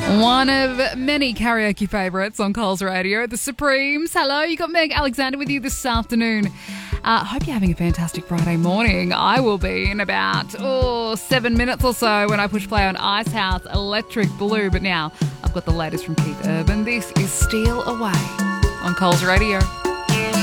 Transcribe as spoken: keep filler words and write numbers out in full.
One of many karaoke favourites on Coles Radio, The Supremes. Hello, you got Meg Alexander with you this afternoon. I uh, hope you're having a fantastic Friday morning. I will be in about oh, seven minutes or so when I push play on Icehouse Electric Blue. But now I've got the latest from Keith Urban. This is Steal Away on Coles Radio.